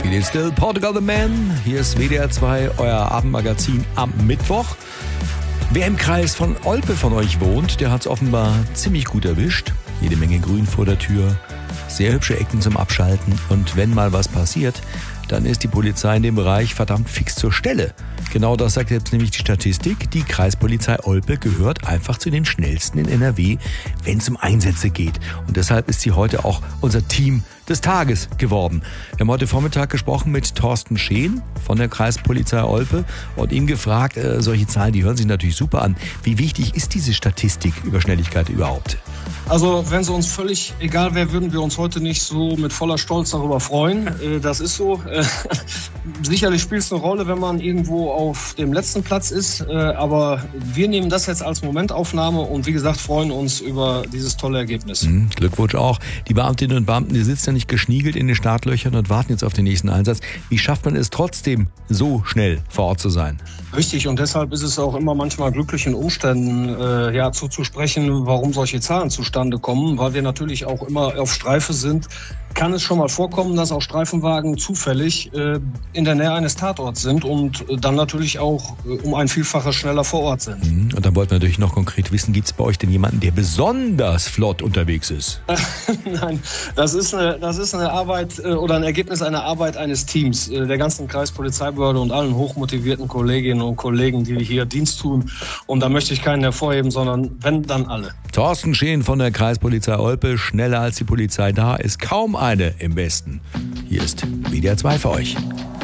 It is still Portugal the Man. Hier ist WDR 2, euer Abendmagazin am Mittwoch. Wer im Kreis von Olpe von euch wohnt, der hat es offenbar ziemlich gut erwischt. Jede Menge Grün vor der Tür, sehr hübsche Ecken zum Abschalten. Und wenn mal was passiert, dann ist die Polizei in dem Bereich verdammt fix zur Stelle. Genau das sagt jetzt nämlich die Statistik. Die Kreispolizei Olpe gehört einfach zu den schnellsten in NRW, wenn es um Einsätze geht. Und deshalb ist sie heute auch unser Team des Tages geworden. Wir haben heute Vormittag gesprochen mit Thorsten Scheen von der Kreispolizei Olpe und ihn gefragt, solche Zahlen, die hören sich natürlich super an. Wie wichtig ist diese Statistik über Schnelligkeit überhaupt? Also wenn sie uns völlig egal wäre, würden wir uns heute nicht so mit voller Stolz darüber freuen. Das ist so. Sicherlich spielt es eine Rolle, wenn man irgendwo auf dem letzten Platz ist. Aber wir nehmen das jetzt als Momentaufnahme und wie gesagt freuen uns über dieses tolle Ergebnis. Glückwunsch auch. Die Beamtinnen und Beamten, die sitzen ja nicht geschniegelt in den Startlöchern und warten jetzt auf den nächsten Einsatz. Wie schafft man es trotzdem, so schnell vor Ort zu sein? Richtig, und deshalb ist es auch immer manchmal glücklichen Umständen zuzusprechen, warum solche Zahlen zustande kommen, weil wir natürlich auch immer auf Streife sind. Kann es schon mal vorkommen, dass auch Streifenwagen zufällig in der Nähe eines Tatorts sind und dann natürlich auch um ein Vielfaches schneller vor Ort sind. Und dann wollten wir natürlich noch konkret wissen, gibt es bei euch denn jemanden, der besonders flott unterwegs ist? Nein, das ist eine Arbeit oder ein Ergebnis einer Arbeit eines Teams, der ganzen Kreispolizeibehörde und allen hochmotivierten Kolleginnen und Kollegen, die hier Dienst tun. Und da möchte ich keinen hervorheben, sondern wenn, dann alle. Thorsten Scheen von der Kreispolizei Olpe, schneller als die Polizei da ist kaum eine im Westen. Hier ist WDR 2 für euch.